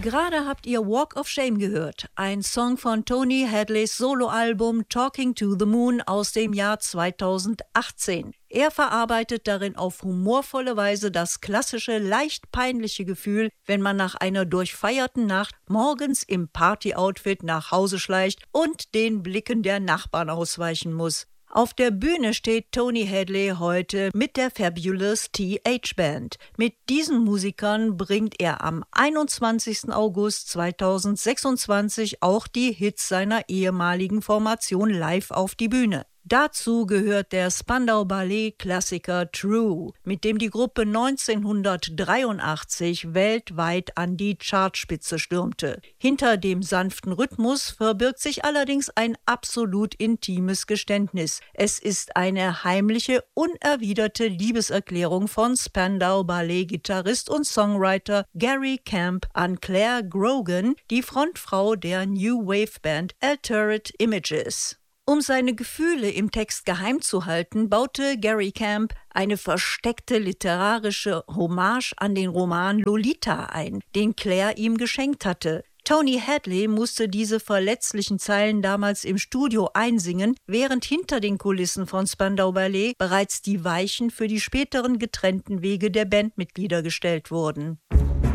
Gerade habt ihr Walk of Shame gehört, ein Song von Tony Hadleys Soloalbum Talking to the Moon aus dem Jahr 2018. Er verarbeitet darin auf humorvolle Weise das klassische, leicht peinliche Gefühl, wenn man nach einer durchfeierten Nacht morgens im Party-Outfit nach Hause schleicht und den Blicken der Nachbarn ausweichen muss. Auf der Bühne steht Tony Hadley heute mit der Fabulous TH Band. Mit diesen Musikern bringt er am 21. August 2026 auch die Hits seiner ehemaligen Formation live auf die Bühne. Dazu gehört der Spandau Ballet-Klassiker True, mit dem die Gruppe 1983 weltweit an die Chartspitze stürmte. Hinter dem sanften Rhythmus verbirgt sich allerdings ein absolut intimes Geständnis. Es ist eine heimliche, unerwiderte Liebeserklärung von Spandau Ballet-Gitarrist und Songwriter Gary Camp an Claire Grogan, die Frontfrau der New Wave Band Altered Images. Um seine Gefühle im Text geheim zu halten, baute Gary Camp eine versteckte literarische Hommage an den Roman Lolita ein, den Claire ihm geschenkt hatte. Tony Hadley musste diese verletzlichen Zeilen damals im Studio einsingen, während hinter den Kulissen von Spandau Ballet bereits die Weichen für die späteren getrennten Wege der Bandmitglieder gestellt wurden.